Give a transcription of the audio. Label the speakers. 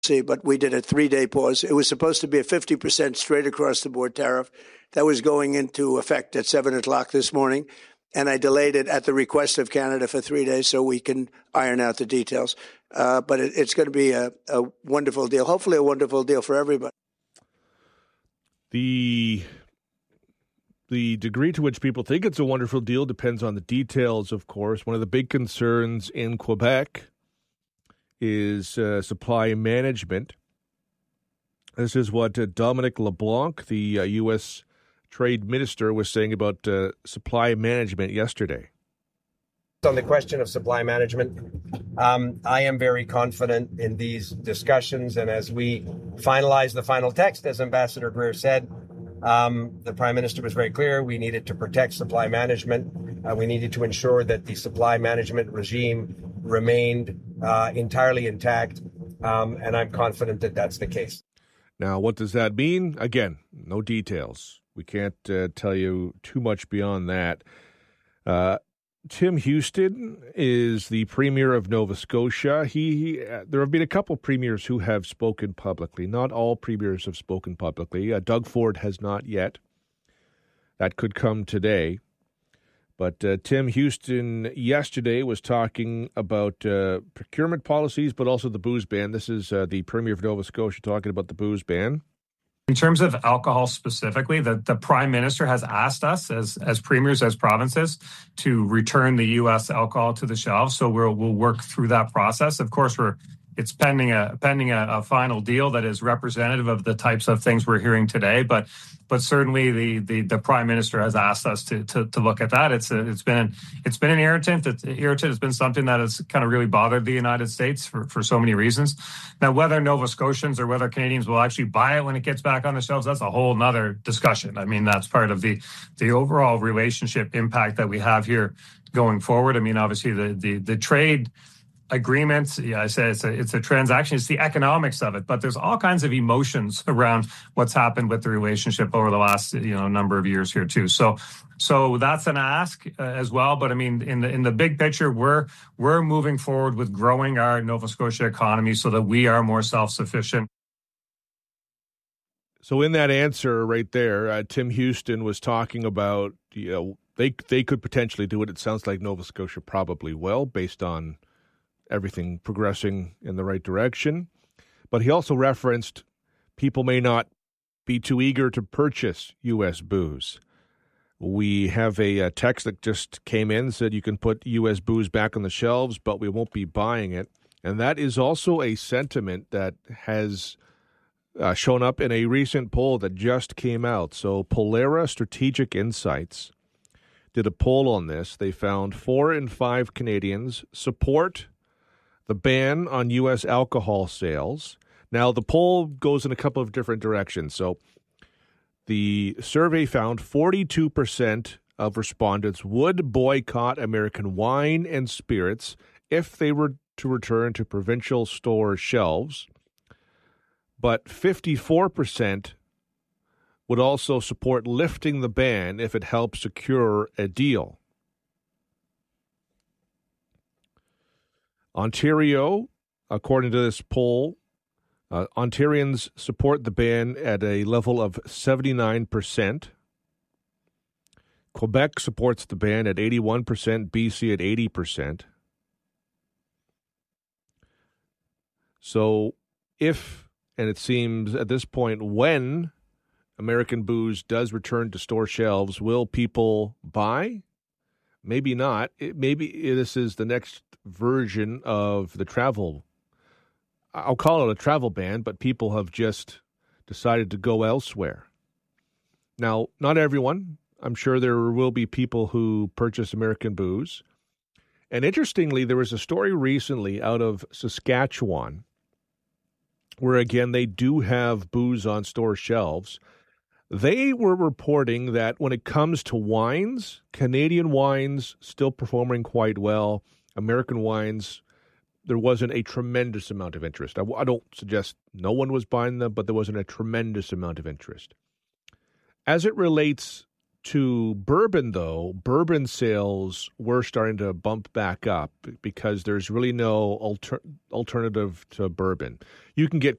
Speaker 1: See, but we did a 3-day pause. It was supposed to be a 50% straight across the board tariff that was going into effect at 7 o'clock this morning. And I delayed it at the request of Canada for 3 days so we can iron out the details. But it's going to be a wonderful deal, hopefully a wonderful deal for everybody.
Speaker 2: The degree to which people think it's a wonderful deal depends on the details, of course. One of the big concerns in Quebec is supply management. This is what Dominic LeBlanc, the U.S. Trade Minister, was saying about supply management yesterday.
Speaker 3: On the question of supply management, I am very confident in these discussions. And as we finalize the final text, as Ambassador Greer said, the Prime Minister was very clear. We needed to protect supply management. We needed to ensure that the supply management regime remained entirely intact. And I'm confident that that's the case.
Speaker 2: Now, what does that mean? Again, no details. We can't tell you too much beyond that. Tim Houston is the Premier of Nova Scotia. There have been a couple premiers who have spoken publicly. Not all premiers have spoken publicly. Doug Ford has not yet. That could come today. But Tim Houston yesterday was talking about procurement policies, but also the booze ban. This is the Premier of Nova Scotia talking about the booze ban.
Speaker 4: In terms of alcohol specifically, the Prime Minister has asked us as premiers, as provinces, to return the U.S. alcohol to the shelves. So we'll work through that process. Of course, it's pending a final deal that is representative of the types of things we're hearing today. But certainly the Prime Minister has asked us to look at that. It's been an irritant. It's been something that has kind of really bothered the United States for so many reasons. Now, whether Nova Scotians or whether Canadians will actually buy it when it gets back on the shelves, that's a whole nother discussion. I mean, that's part of the overall relationship impact that we have here going forward. I mean, obviously the trade agreements, I say it's a transaction. It's the economics of it, but there's all kinds of emotions around what's happened with the relationship over the last number of years here too. So that's an ask as well. But I mean, in the big picture, we're moving forward with growing our Nova Scotia economy so that we are more self-sufficient.
Speaker 2: So in that answer right there, Tim Houston was talking about they could potentially do it. It sounds like Nova Scotia probably will, based on everything progressing in the right direction. But he also referenced people may not be too eager to purchase U.S. booze. We have a text that just came in, said you can put U.S. booze back on the shelves, but we won't be buying it. And that is also a sentiment that has shown up in a recent poll that just came out. So Polera Strategic Insights did a poll on this. They found 4 in 5 Canadians support the ban on U.S. alcohol sales. Now, the poll goes in a couple of different directions. So the survey found 42% of respondents would boycott American wine and spirits if they were to return to provincial store shelves. But 54% would also support lifting the ban if it helps secure a deal. Ontario, according to this poll, Ontarians support the ban at a level of 79%. Quebec supports the ban at 81%, BC at 80%. So if, and it seems at this point, when American booze does return to store shelves, will people buy? Maybe not. Maybe this is the next version of the travel. I'll call it a travel ban, but people have just decided to go elsewhere. Now, not everyone. I'm sure there will be people who purchase American booze. And interestingly, there was a story recently out of Saskatchewan where, again, they do have booze on store shelves. They were reporting that when it comes to wines, Canadian wines still performing quite well. American wines, there wasn't a tremendous amount of interest. I don't suggest no one was buying them, but there wasn't a tremendous amount of interest. As it relates to bourbon, though, bourbon sales were starting to bump back up because there's really no alternative to bourbon. You can get